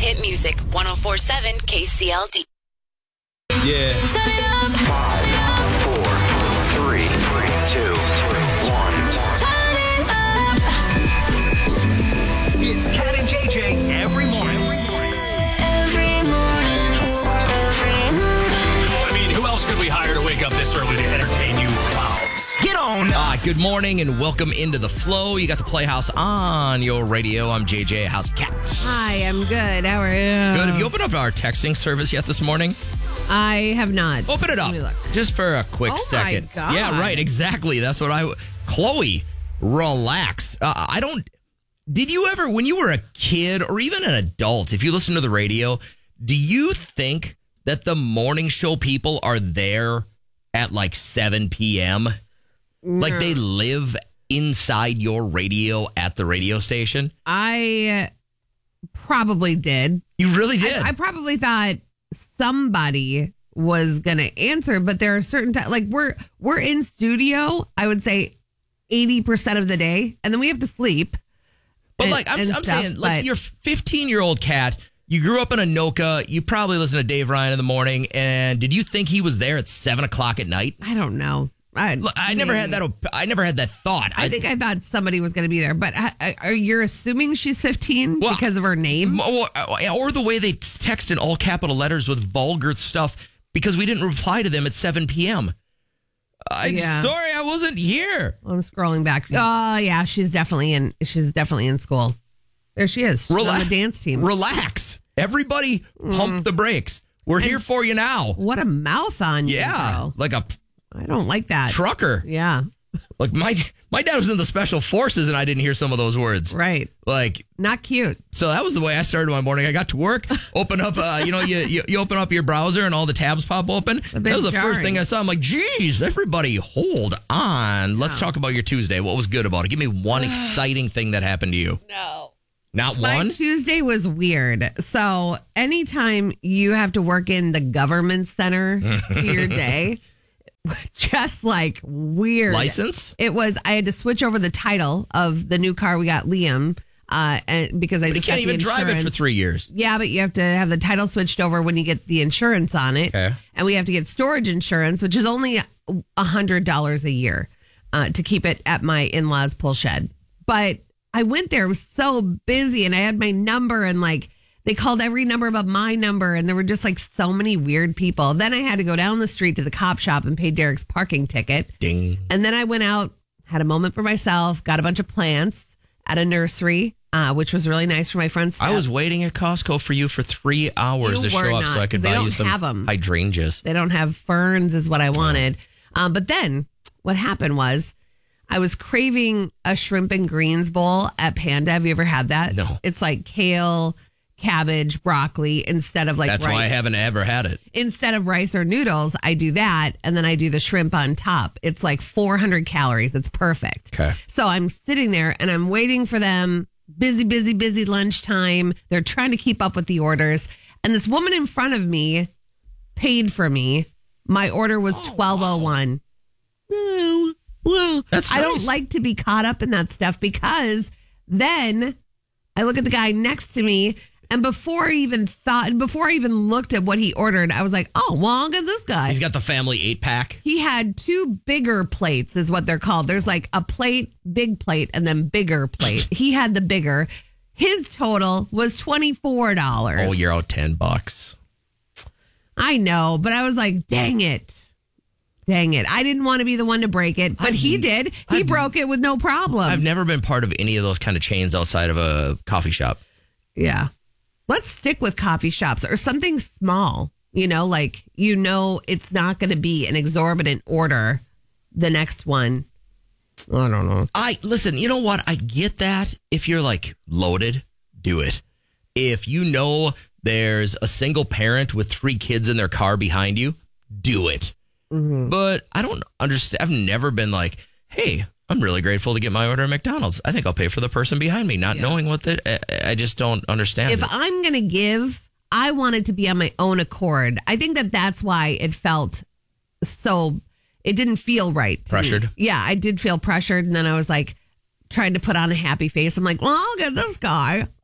Hit Music 104.7 KCLD. Yeah. Turn it up. 5, 4, 3, 2, 1. Turn it up. It's Cat and JJ every morning. Every morning. Every morning. I mean, who else could we hire to wake up this early to entertain you clowns? Get on. Good morning and welcome into the flow. You got the Playhouse on your radio. I'm JJ House Cats. Hi, I'm good. How are you? Good. Have you opened up our texting service yet this morning? I have not. Open it up Let me look. just for a quick Oh, second. my God. Yeah, right. Exactly. That's what Chloe, relax. Did you ever, when you were a kid or even an adult, if you listen to the radio, do you think that the morning show people are there at like 7 p.m.? Like they live inside your radio at the radio station? I probably did. You really did? I probably thought somebody was going to answer, but there are certain times, like we're in studio, I would say 80% of the day, and then we have to sleep. But I'm saying, like your 15-year-old cat, you grew up in Anoka, you probably listen to Dave Ryan in the morning, and did you think he was there at 7 o'clock at night? I don't know. I never had that thought. I think I thought somebody was going to be there, but are you assuming she's 15 because of her name? Or the way they text in all capital letters with vulgar stuff because we didn't reply to them at 7 p.m. Sorry, I wasn't here. I'm scrolling back. Oh yeah, she's definitely in school. There she is. She's on the dance team. Relax. Everybody pump the brakes. We're here for you now. What a mouth on you. Yeah. Girl. Like a I don't like that. trucker. Yeah. Like my dad was in the special forces and I didn't hear some of those words. Right. Like not cute. So that was the way I started my morning. I got to work, open up, you open up your browser and all the tabs pop open. That was the first thing I saw. I'm like, geez, everybody hold on. Let's talk about your Tuesday. What was good about it? Give me one exciting thing that happened to you. No. Not My one? Tuesday was weird. So anytime you have to work in the government center to your day, just like weird. License? It was, I had to switch over the title of the new car we got Liam. And because I But he just can't got the even drive it for 3 years. Yeah, but you have to have the title switched over when you get the insurance on it. Okay. And we have to get storage insurance, which is only $100 a year to keep it at my in-laws' pull shed. But I went there, it was so busy, and I had my number, and like they called every number above my number, and there were just like so many weird people. Then I had to go down the street to the cop shop and pay Derek's parking ticket. Ding. And then I went out, had a moment for myself, got a bunch of plants at a nursery, which was really nice for my friends. I was waiting at Costco for you for 3 hours to show up so I could buy you some hydrangeas. They don't have ferns is what I wanted. But then what happened was I was craving a shrimp and greens bowl at Panda. Have you ever had that? No. It's like kale, cabbage, broccoli instead of like That's rice. why I haven't ever had it. Instead of rice or noodles, I do that, and then I do the shrimp on top. It's like 400 calories. It's perfect. Okay. So I'm sitting there, and I'm waiting for them. Busy lunchtime. They're trying to keep up with the orders. And this woman in front of me paid for me. My order was $12.01. Well, That's I don't nice. like to be caught up in that stuff because then I look at the guy next to me, and before I even looked at what he ordered, I was like, oh, well, look at this guy. He's got the family 8-pack. He had 2 bigger plates is what they're called. There's like a plate, big plate, and then bigger plate. He had the bigger. His total was $24. Oh, you're out $10. I know, but I was like, dang it. I didn't want to be the one to break it, but he did. He broke it with no problem. I've never been part of any of those kind of chains outside of a coffee shop. Yeah. Let's stick with coffee shops or something small, it's not going to be an exorbitant order. The next one. I don't know. Listen, you know what? I get that. If you're like loaded, do it. If you know there's a single parent with 3 kids in their car behind you, do it. Mm-hmm. But I don't understand. I've never been like, hey, I'm really grateful to get my order at McDonald's. I think I'll pay for the person behind me, not knowing what I just don't understand. If I'm going to give, I want it to be on my own accord. I think that's why it felt so, it didn't feel right. Pressured? Yeah, I did feel pressured. And then I was like, trying to put on a happy face. I'm like, well, I'll get this guy.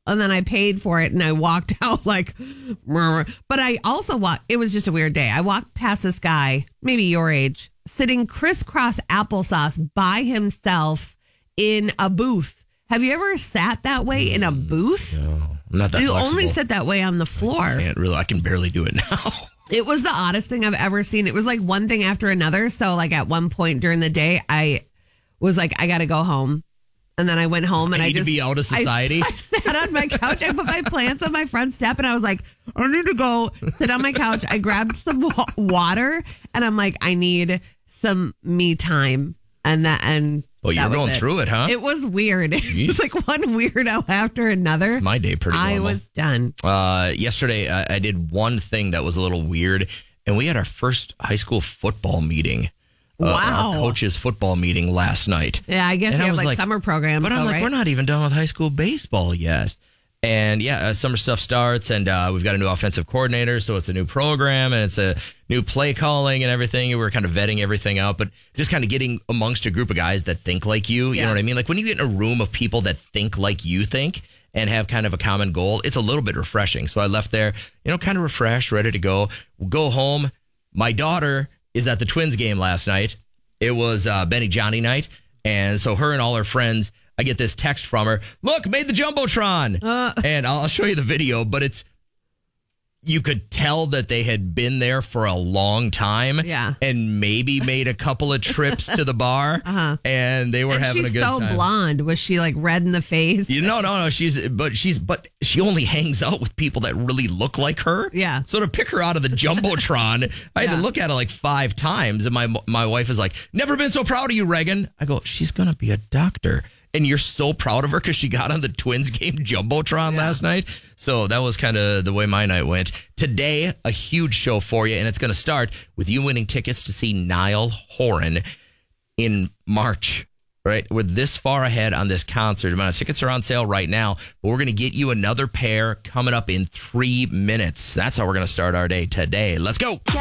And then I paid for it and I walked out like, but I also walked, it was just a weird day. I walked past this guy, maybe your age, sitting crisscross applesauce by himself in a booth. Have you ever sat that way in a booth? No, I'm not that You flexible. only sit that way on the floor. I can barely do it now. It was the oddest thing I've ever seen. It was like one thing after another. So like at one point during the day, I was like, I got to go home. And then I went home and I need to be out of society. I sat on my couch. I put my plants on my front step and I was like, I need to go sit on my couch. I grabbed some water and I'm like, I need some me time. And Well, you're that was going through it, huh? It was weird. It was like one weirdo after another. It's my day pretty normal. I was done. Yesterday, I did one thing that was a little weird, and we had our first high school football meeting. Wow. Our coach's football meeting last night. Yeah, I guess And you I have was like summer programs. But I'm though, like, right? we're not even done with high school baseball yet. And yeah, summer stuff starts, and we've got a new offensive coordinator, so it's a new program, and it's a new play calling and everything. And we're kind of vetting everything out, but just kind of getting amongst a group of guys that think like you. You know what I mean? Like when you get in a room of people that think like you think and have kind of a common goal, it's a little bit refreshing. So I left there, kind of refreshed, ready to go. We'll go home. My daughter is at the Twins game last night. It was Benny Johnny night. And so her and all her friends, I get this text from her. Look, made the Jumbotron. And I'll show you the video, but you could tell that they had been there for a long time. Yeah. And maybe made a couple of trips to the bar. And they were having a good She's so time. blonde. Was she like red in the face? No. But she only hangs out with people that really look like her. Yeah. So to pick her out of the Jumbotron, I had to look at it like 5 times. And my wife is like, never been so proud of you, Reagan. I go, she's going to be a doctor. And you're so proud of her because she got on the Twins game Jumbotron last night. So that was kind of the way my night went. Today, a huge show for you. And it's going to start with you winning tickets to see Niall Horan in March. Right? We're this far ahead on this concert. Tickets are on sale right now, but we're going to get you another pair coming up in 3 minutes. That's how we're going to start our day today. Let's go.